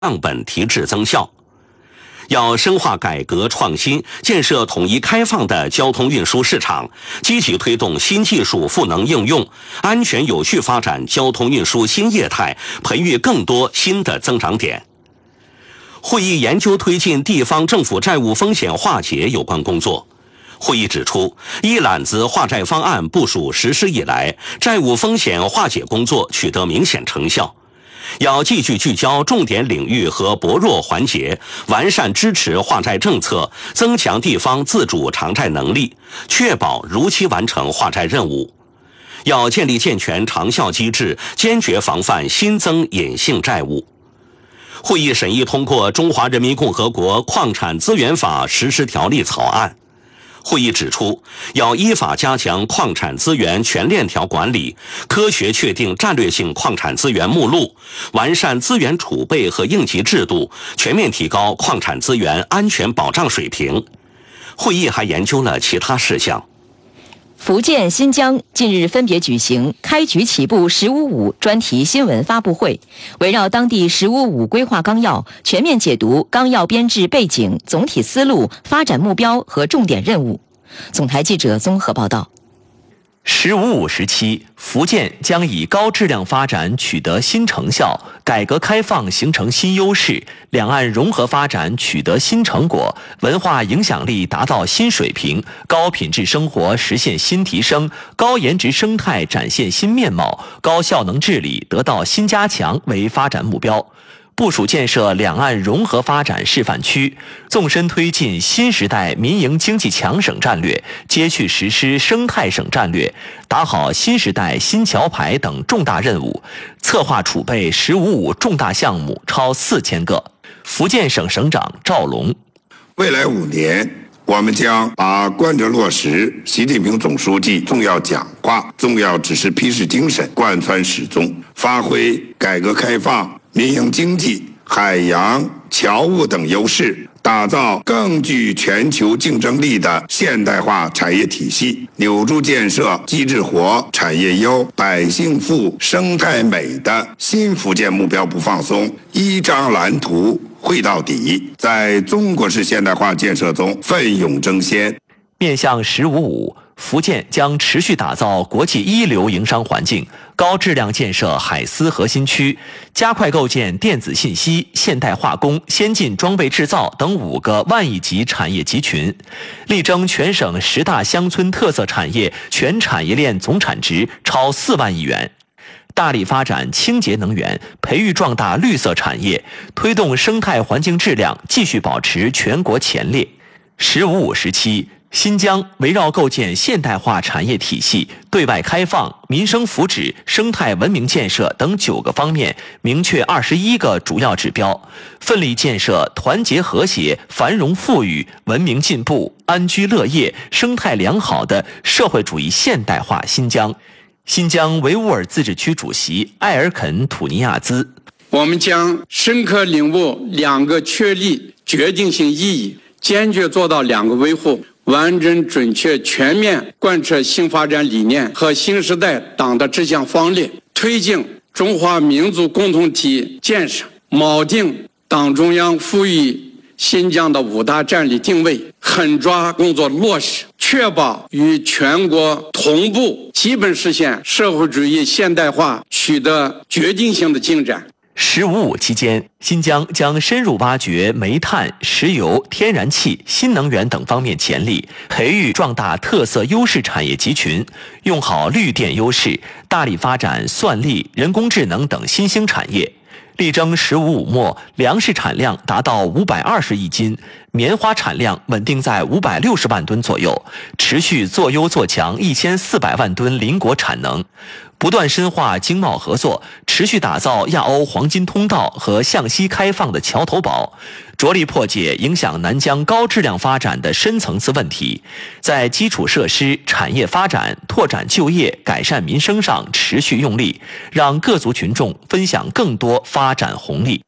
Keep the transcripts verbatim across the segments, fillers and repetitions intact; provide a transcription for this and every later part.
样本提质增效。要深化改革创新，建设统一开放的交通运输市场，积极推动新技术赋能应用，安全有序发展交通运输新业态，培育更多新的增长点。会议研究推进地方政府债务风险化解有关工作。会议指出，一揽子化债方案部署实施以来，债务风险化解工作取得明显成效。要继续聚焦重点领域和薄弱环节，完善支持化债政策，增强地方自主偿债能力，确保如期完成化债任务。要建立健全长效机制，坚决防范新增隐性债务。会议审议通过《中华人民共和国矿产资源法实施条例》草案。会议指出，要依法加强矿产资源全链条管理，科学确定战略性矿产资源目录，完善资源储备和应急制度，全面提高矿产资源安全保障水平。会议还研究了其他事项。 福建、新疆近日分别举行开局起步“十五五”专题新闻发布会，围绕当地“十五五”规划纲要，全面解读纲要编制背景、总体思路、发展目标和重点任务。总台记者综合报道。 十五五时期，福建将以高质量发展取得新成效，改革开放形成新优势，两岸融合发展取得新成果，文化影响力达到新水平，高品质生活实现新提升，高颜值生态展现新面貌，高效能治理得到新加强为发展目标。部署建设两岸融合发展示范区，纵深推进新时代民营经济强省战略，接续实施生态省战略，打好新时代新桥牌等重大任务，策划储备“十五五”重大项目超四千个。福建省省长赵龙， 未来五年，我们将把贯彻落实习近平总书记重要讲话、重要指示批示精神贯穿始终，发挥改革开放、民营经济、海洋、侨务等优势，打造更具全球竞争力的现代化产业体系，扭住建设机制活、产业优、百姓富、生态美的新福建目标不放松，一张蓝图绘到底，在中国式现代化建设中奋勇争先。 面向“十五五”，福建将持续打造国际一流营商环境，高质量建设海丝核心区，加快构建电子信息、现代化工、先进装备制造等五个万亿级产业集群，力争全省十大乡村特色产业全产业链总产值超四万亿元。大力发展清洁能源，培育壮大绿色产业，推动生态环境质量继续保持全国前列。十五五时期，新疆围绕构建现代化产业体系、对外开放、民生福祉、生态文明建设等九个方面，明确二十一个主要指标，奋力建设团结和谐、繁荣富裕、文明进步、安居乐业、生态良好的社会主义现代化新疆。新疆维吾尔自治区主席艾尔肯·土尼亚兹， 我们将深刻领悟两个确立决定性意义，坚决做到两个维护，完整、准确、全面贯彻新发展理念和新时代党的治乡方略，推进中华民族共同体建设，锚定党中央赋予新疆的五大战略定位，狠抓工作落实，确保与全国同步基本实现社会主义现代化取得决定性的进展。 十五五期间，新疆将深入挖掘煤炭、石油、天然气、新能源等方面潜力，培育壮大特色优势产业集群，用好绿电优势，大力发展算力、人工智能等新兴产业。力争“十五五”末粮食产量达到五百二十亿斤，棉花产量稳定在五百六十万吨左右，持续做优做强一千四百万吨邻国产能，不断深化经贸合作，持续打造亚欧黄金通道和向西开放的桥头堡，着力破解影响南疆高质量发展的深层次问题，在基础设施、产业发展、拓展就业、改善民生上持续用力，让各族群众分享更多发展红利。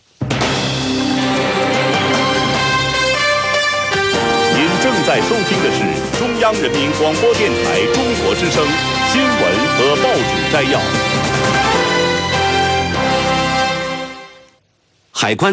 您正在收听的是中央人民广播电台中国之声新闻和报纸摘要。 海关